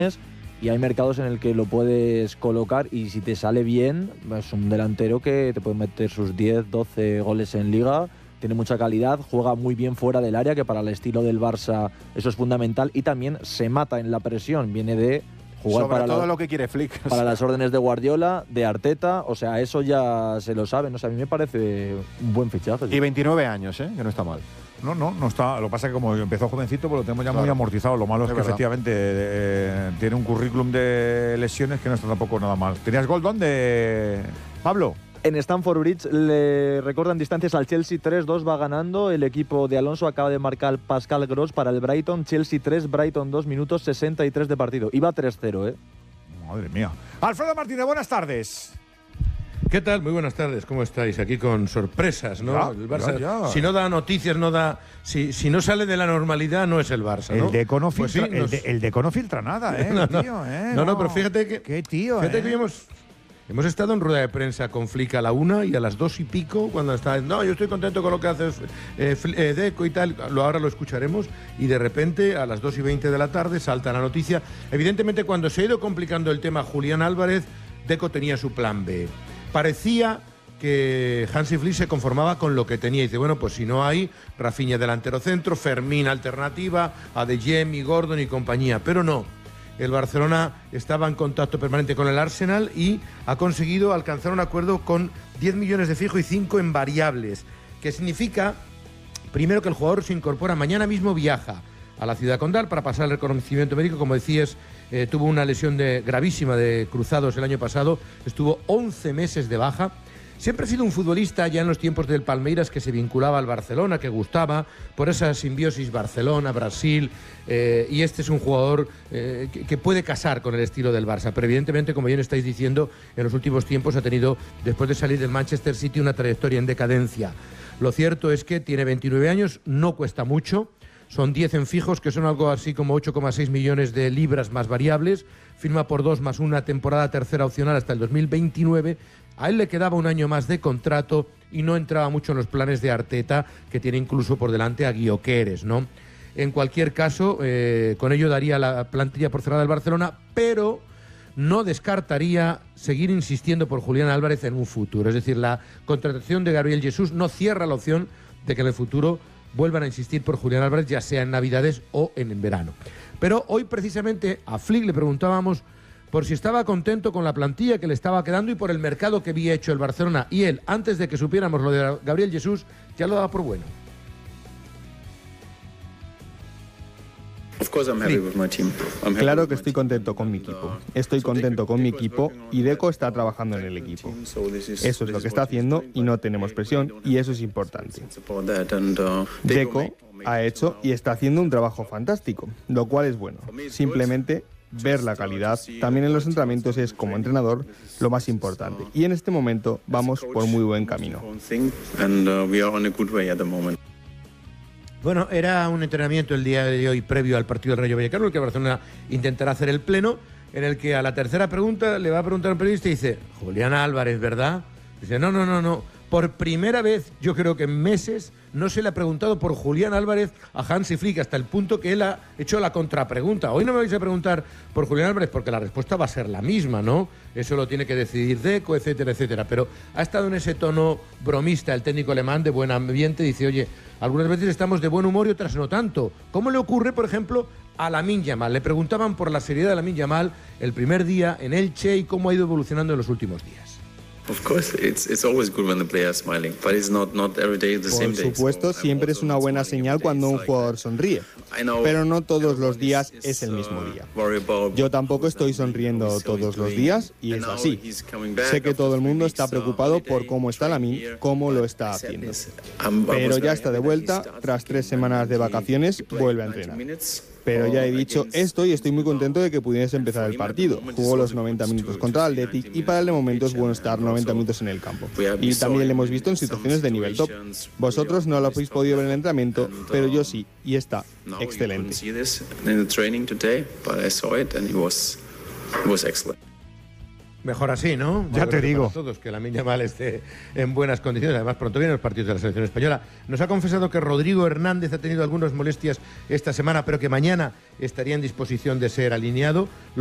y hay mercados en el que lo puedes colocar y si te sale bien, es un delantero que te puede meter sus 10, 12 goles en Liga, tiene mucha calidad, juega muy bien fuera del área, que para el estilo del Barça eso es fundamental, y también se mata en la presión, viene de jugar sobre para todo lo que quiere Flick. para las órdenes de Guardiola, de Arteta, o sea, eso ya se lo saben, o sea, a mí me parece un buen fichaje. Y 29 años, que no está mal. No está. Lo que pasa es que como empezó jovencito, pues lo tenemos ya muy amortizado. Lo malo es que verdad. efectivamente tiene un currículum de lesiones que no está tampoco nada mal. ¿Tenías gol dónde, Pablo? En Stamford Bridge le recortan distancias al Chelsea, 3-2 va ganando. El equipo de Alonso acaba de marcar Pascal Gross para el Brighton. Chelsea 3, Brighton 2 minutos 63 de partido. Iba 3-0, Madre mía. Alfredo Martínez, buenas tardes. ¿Qué tal? Muy buenas tardes, ¿cómo estáis? Aquí con sorpresas, ¿no? El Barça, ya. si no da noticias, no da. Si no sale de la normalidad, no es el Barça, ¿no? El Deco no Pues filtra, sí, el Deco no filtra nada, tío, No, pero fíjate que. Qué tío, Fíjate que hemos estado en rueda de prensa con Flick a la 1 y a las 2 y pico, cuando está. No, yo estoy contento con lo que hace Deco y tal. Ahora lo escucharemos. Y de repente, a las 2 y 20 de la tarde, salta la noticia. Evidentemente, cuando se ha ido complicando el tema Julián Álvarez, Deco tenía su plan B. Parecía que Hansi Flick se conformaba con lo que tenía. Y dice, bueno, pues si no hay, Rafinha delantero centro, Fermín alternativa, Adeyemi, Gordon y compañía. Pero no, el Barcelona estaba en contacto permanente con el Arsenal y ha conseguido alcanzar un acuerdo con 10 millones de fijo y 5 en variables, que significa, primero, que el jugador se incorpora, mañana mismo viaja a la ciudad condal para pasar el reconocimiento médico. Como decías, tuvo una lesión gravísima de cruzados el año pasado, estuvo 11 meses de baja. Siempre ha sido un futbolista ya en los tiempos del Palmeiras que se vinculaba al Barcelona, que gustaba por esa simbiosis Barcelona-Brasil, y este es un jugador que puede casar con el estilo del Barça, pero evidentemente, como bien estáis diciendo, en los últimos tiempos ha tenido, después de salir del Manchester City, una trayectoria en decadencia. Lo cierto es que tiene 29 años, no cuesta mucho. Son 10 en fijos, que son algo así como 8,6 millones de libras más variables. Firma por 2 más una temporada tercera opcional hasta el 2029. A él le quedaba un año más de contrato y no entraba mucho en los planes de Arteta, que tiene incluso por delante a Gyökeres, ¿no? En cualquier caso, con ello daría la plantilla por cerrada del Barcelona, pero no descartaría seguir insistiendo por Julián Álvarez en un futuro. Es decir, la contratación de Gabriel Jesús no cierra la opción de que en el futuro vuelvan a insistir por Julián Álvarez, ya sea en Navidades o en verano. Pero hoy precisamente a Flick le preguntábamos por si estaba contento con la plantilla que le estaba quedando y por el mercado que había hecho el Barcelona. Y él, antes de que supiéramos lo de Gabriel Jesús, ya lo daba por bueno. Claro que estoy contento con mi equipo. Estoy contento con mi equipo y Deco está trabajando en el equipo. Eso es lo que está haciendo y no tenemos presión y eso es importante. Deco ha hecho y está haciendo un trabajo fantástico, lo cual es bueno. Simplemente ver la calidad también en los entrenamientos es, como entrenador, lo más importante. Y en este momento vamos por muy buen camino. Bueno, era un entrenamiento el día de hoy previo al partido del Rayo Vallecano, en el que Barcelona intentará hacer el pleno, en el que a la tercera pregunta le va a preguntar a un periodista y dice, Julián Álvarez, ¿verdad? Dice, no. Por primera vez, yo creo que en meses, no se le ha preguntado por Julián Álvarez a Hansi Flick, hasta el punto que él ha hecho la contrapregunta. Hoy no me vais a preguntar por Julián Álvarez porque la respuesta va a ser la misma, ¿no? Eso lo tiene que decidir Deco, etcétera, etcétera. Pero ha estado en ese tono bromista el técnico alemán, de buen ambiente. Dice, oye, algunas veces estamos de buen humor y otras no tanto. ¿Cómo le ocurre, por ejemplo, a Lamine Yamal? Le preguntaban por la seriedad de Lamine Yamal el primer día en Elche y cómo ha ido evolucionando en los últimos días. Por supuesto, siempre es una buena señal cuando un jugador sonríe, pero no todos los días es el mismo día. Yo tampoco estoy sonriendo todos los días y es así. Sé que todo el mundo está preocupado por cómo está Lamine, cómo lo está haciendo. Pero ya está de vuelta, tras 3 semanas de vacaciones, vuelve a entrenar. Pero ya he dicho esto y estoy muy contento de que pudiese empezar el partido. Jugó los 90 minutos contra el Athletic y para el de momento es bueno estar 90 minutos en el campo. Y también le hemos visto en situaciones de nivel top. Vosotros no lo habéis podido ver en el entrenamiento, pero yo sí, y está excelente. Mejor así, ¿no? Ya te digo. Para todos, que Lamine Yamal esté en buenas condiciones. Además, pronto vienen los partidos de la selección española. Nos ha confesado que Rodrigo Hernández ha tenido algunas molestias esta semana, pero que mañana estaría en disposición de ser alineado.